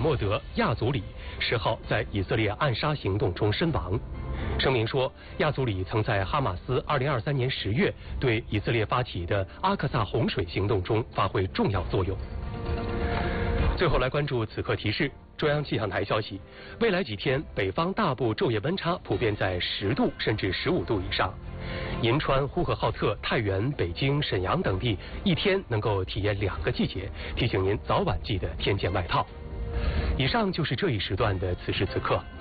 默德·亚祖里10号在以色列暗杀行动中身亡。声明说，亚祖里曾在哈马斯2023年10月对以色列发起的阿克萨洪水行动中发挥重要作用。最后来关注此刻提示。中央气象台消息，未来几天北方大部昼夜温差普遍在10度甚至15度以上。银川、呼和浩特、太原、北京、沈阳等地一天能够体验2个季节，提醒您早晚记得添件外套。以上就是这一时段的此时此刻。